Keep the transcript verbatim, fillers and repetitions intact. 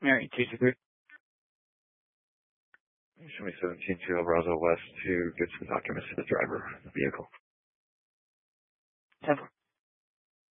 Mary, two two three. Show me seventeen to El Brazo West to get some documents to the driver of the vehicle. ten four.